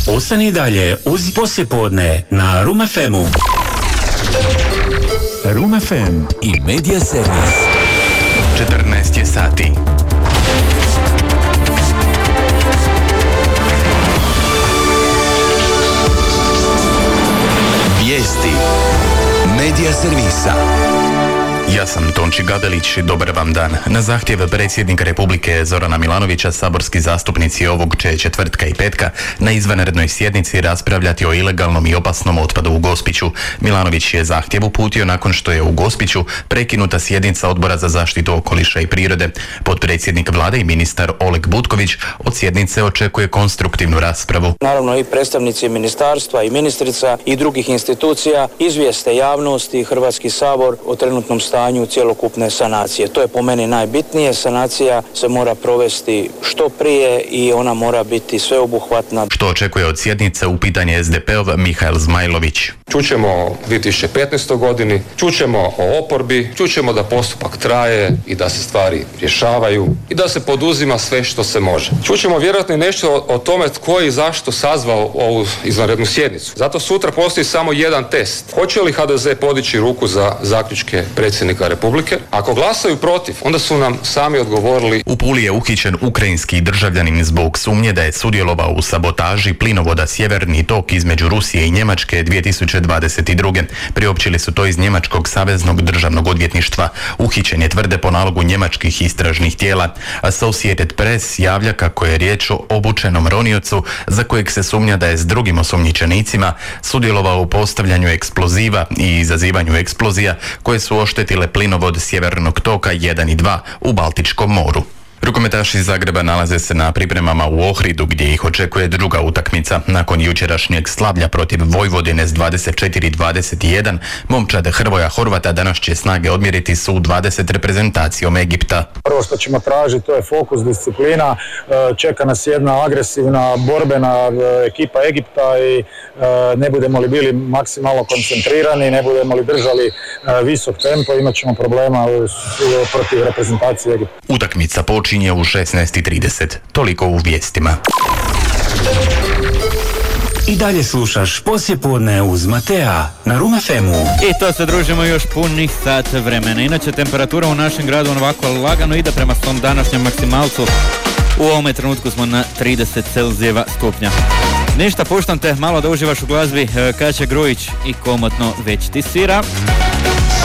Ostani dalje uz poslijepodne na Room FM-u. Room FM i Media Servis. 14 je sati. Vijesti Media Servisa. Ja sam Tonči Gadelić, dobar vam dan. Na zahtjev predsjednika Republike Zorana Milanovića saborski zastupnici ovog će četvrtka i petka na izvanrednoj sjednici raspravljati o ilegalnom i opasnom otpadu u Gospiću. Milanović je zahtjev uputio nakon što je u Gospiću prekinuta sjednica Odbora za zaštitu okoliša i prirode. Potpredsjednik vlade i ministar Oleg Butković od sjednice očekuje konstruktivnu raspravu. Naravno i predstavnici ministarstva i ministrica i drugih institucija izvijeste javnost i Hrvatski sabor o trenutnom stanju cjelokupne sanacije. To je po meni najbitnije. Sanacija se mora provesti što prije i ona mora biti sveobuhvatna. Što očekuje od sjednice u pitanje SDP-ov Mihael Zmajlović. Čućemo o 2015. godini, čućemo o oporbi, čućemo da postupak traje i da se stvari rješavaju i da se poduzima sve što se može. Čućemo vjerojatno i nešto o tome tko je i zašto sazvao ovu izvanrednu sjednicu. Zato sutra postoji samo jedan test. Hoće li HDZ podići ruku za zaključke predsjednika Republike? Ako glasaju protiv, onda su nam sami odgovorili. U Puli je uhićen ukrajinski državljanin zbog sumnje da je sudjelovao u sabotaži plinovoda Sjeverni tok između Rusije i Njemačke 2022. Priopćili su to iz Njemačkog saveznog državnog odvjetništva. Uhićen je, tvrde, po nalogu njemačkih istražnih tijela. Associated Press javlja kako je riječ o obučenom roniocu za kojeg se sumnja da je s drugim osumnjičenicima sudjelovao u postavljanju eksploziva i izazivanju eksplozija koje su oštetile plinovod Sjevernog toka 1 i 2 u Baltičkom moru. Rukometaši iz Zagreba nalaze se na pripremama u Ohridu gdje ih očekuje druga utakmica. Nakon jučerašnjeg slavlja protiv Vojvodine s 24-21, momčad Hrvoja Horvata danas će snage odmjeriti s U20 reprezentacijom Egipta. Prvo što ćemo tražiti to je fokus, disciplina. Čeka nas jedna agresivna, borbena ekipa Egipta i ne budemo li bili maksimalno koncentrirani, ne budemo li držali visok tempo, imat ćemo problema protiv reprezentacije Egipta. Utakmica počinje u 16:30. Toliko u vijestima. I dalje slušaš poslijepodne uz Matea na Room FM-u. I to se družimo još punih sat vremena. Inače, temperatura u našem gradu ovako lagano ide prema svom današnjem maksimalcu. U ovome trenutku smo na 30 Celzijeva stupnja. Ništa, puštam te malo da uživaš u glazbi. Kaća Grujić i Komotno već ti svira.